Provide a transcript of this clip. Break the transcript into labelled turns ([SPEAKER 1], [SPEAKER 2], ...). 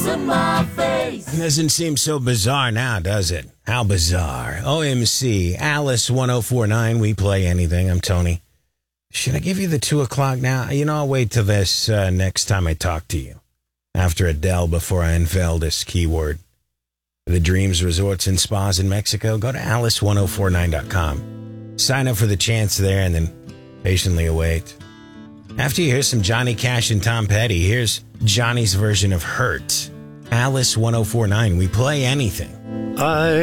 [SPEAKER 1] to my face.
[SPEAKER 2] It doesn't seem so bizarre now, does it? How bizarre. OMC, Alice 1049, we play anything. I'm Tony. Should I give you the 2 o'clock now? You know, I'll wait till this next time I talk to you. After Adele, before I unveil this keyword. The Dreams Resorts and Spas in Mexico, go to alice1049.com. Sign up for the chance there and then patiently await. After you hear some Johnny Cash and Tom Petty, here's Johnny's version of Hurt. Alice 1049, we play anything.